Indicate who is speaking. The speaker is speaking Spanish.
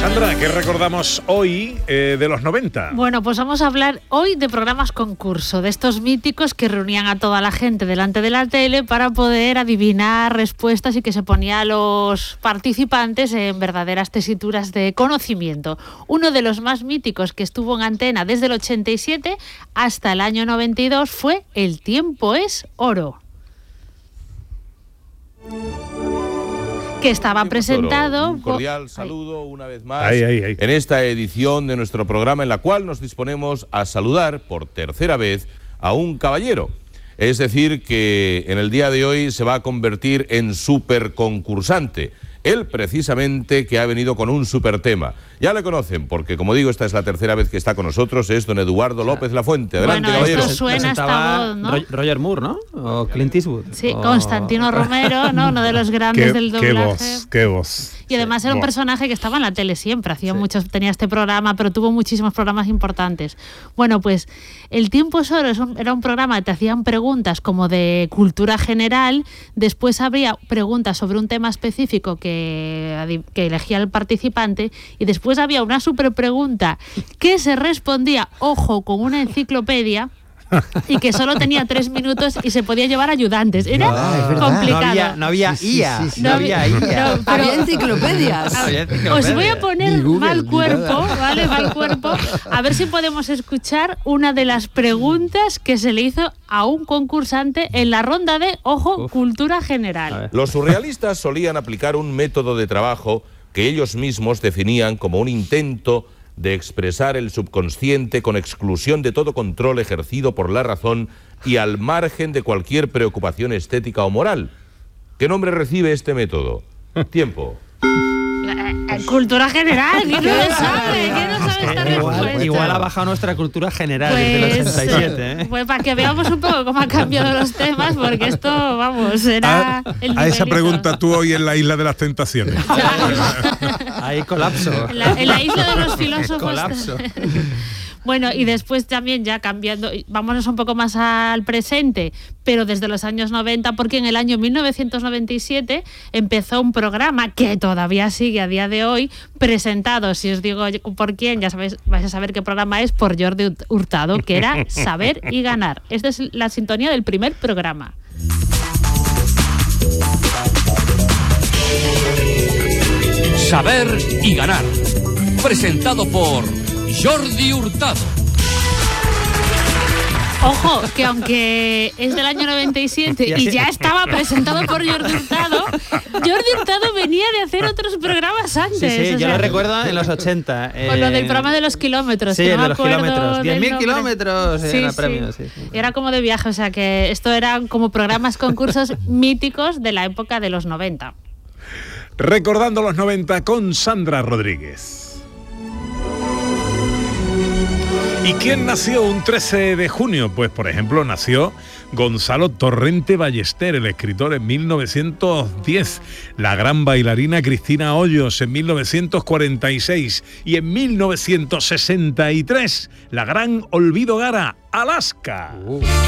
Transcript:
Speaker 1: Sandra, ¿qué recordamos hoy de los 90?
Speaker 2: Bueno, pues vamos a hablar hoy de programas concurso, de estos míticos que reunían a toda la gente delante de la tele para poder adivinar respuestas y que se ponía a los participantes en verdaderas tesituras de conocimiento. Uno de los más míticos que estuvo en antena desde el 87 hasta el año 92 fue El tiempo es oro, que estaba presentado...
Speaker 3: Un cordial saludo una vez más
Speaker 1: en
Speaker 3: esta edición de nuestro programa en la cual nos disponemos a saludar por tercera vez a un caballero. Es decir, que en el día de hoy se va a convertir en superconcursante. Él, precisamente, que ha venido con un super tema. Ya le conocen, porque, como digo, esta es la tercera vez que está con nosotros, es don Eduardo López Lafuente. Adelante,
Speaker 2: bueno,
Speaker 3: caballero.
Speaker 2: Esto suena esta voz, ¿no?
Speaker 4: Roger Moore, ¿no? O Clint Eastwood.
Speaker 2: Sí, Constantino Romero, ¿no? Uno de los grandes del doblaje.
Speaker 1: Qué voz.
Speaker 2: Y además era un personaje que estaba en la tele siempre, hacía muchos, tenía este programa, pero tuvo muchísimos programas importantes. Bueno, pues El tiempo es oro era un programa que te hacían preguntas como de cultura general, después habría preguntas sobre un tema específico que elegía el participante, y después había una super pregunta que se respondía, ojo, con una enciclopedia, y que solo tenía 3 minutos y se podía llevar ayudantes. Era complicado.
Speaker 4: No había IA.
Speaker 5: Había enciclopedias.
Speaker 2: Os voy a poner mal cuerpo, ¿vale? Mal cuerpo. A ver si podemos escuchar una de las preguntas que se le hizo a un concursante en la ronda de, ojo, cultura general.
Speaker 3: Los surrealistas solían aplicar un método de trabajo que ellos mismos definían como un intento de expresar el subconsciente con exclusión de todo control ejercido por la razón y al margen de cualquier preocupación estética o moral. ¿Qué nombre recibe este método? Tiempo.
Speaker 2: Cultura general, ¿quién no lo sabe? ¿Quién no sabe esta respuesta?
Speaker 4: Igual ha bajado nuestra cultura general desde el 87, ¿eh?
Speaker 2: Pues para que veamos un poco cómo han cambiado los temas, porque esto, vamos, era el nivelito.
Speaker 1: A esa pregunta tú hoy en la Isla de las Tentaciones.
Speaker 4: Ahí colapso.
Speaker 2: En la Isla de los Filósofos.
Speaker 4: Colapso.
Speaker 2: Bueno, y después también ya cambiando, vámonos un poco más al presente, pero desde los años 90, porque en el año 1997 empezó un programa que todavía sigue a día de hoy, presentado, si os digo por quién, ya sabéis, vais a saber qué programa es, por Jordi Hurtado, que era Saber y Ganar. Esta es la sintonía del primer programa.
Speaker 6: Saber y Ganar, presentado por Jordi Hurtado.
Speaker 2: Ojo, que aunque es del año 97 y ya estaba presentado por Jordi Hurtado venía de hacer otros programas antes.
Speaker 4: Sí, yo lo recuerdo en los 80.
Speaker 2: Con lo del programa de los kilómetros.
Speaker 4: Sí,
Speaker 2: que no
Speaker 4: de
Speaker 2: me
Speaker 4: los
Speaker 2: acuerdo
Speaker 4: kilómetros. 10.000 kilómetros era
Speaker 2: sí.
Speaker 4: premio. Sí.
Speaker 2: Era como de viaje, o sea que esto eran como programas, concursos míticos de la época de los 90.
Speaker 1: Recordando los 90 con Sandra Rodríguez. ¿Y quién nació un 13 de junio? Pues, por ejemplo, nació Gonzalo Torrente Ballester, el escritor, en 1910, la gran bailarina Cristina Hoyos en 1946 y en 1963, la gran Olvido Gara, Alaska.